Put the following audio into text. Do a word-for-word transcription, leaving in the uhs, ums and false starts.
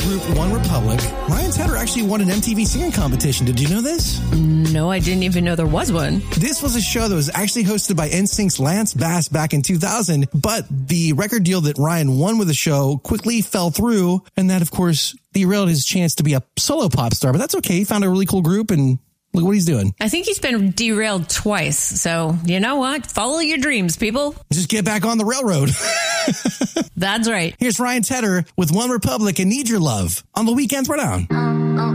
group One Republic, Ryan Tedder actually won an M T V singing competition. Did you know this? No, I didn't even know there was one. This was a show that was actually hosted by N Sync's Lance Bass back in two thousand, but the record deal that Ryan won with the show quickly fell through, and that, of course, derailed his chance to be a solo pop star. But that's okay. He found a really cool group, and look what he's doing. I think he's been derailed twice. So, you know what? Follow your dreams, people. Just get back on the railroad. That's right. Here's Ryan Tedder with One Republic and Need Your Love on the Weekend Throwdown.